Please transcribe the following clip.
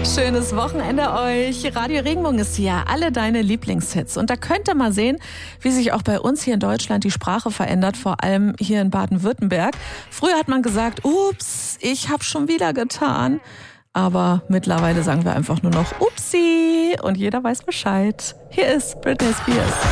Schönes Wochenende euch. Radio Regenbogen ist hier, alle deine Lieblingshits. Und da könnt ihr mal sehen, wie sich auch bei uns hier in Deutschland die Sprache verändert, vor allem hier in Baden-Württemberg. Früher hat man gesagt, ups, ich hab schon wieder getan. Aber mittlerweile sagen wir einfach nur noch Upsi und jeder weiß Bescheid. Hier ist Britney Spears.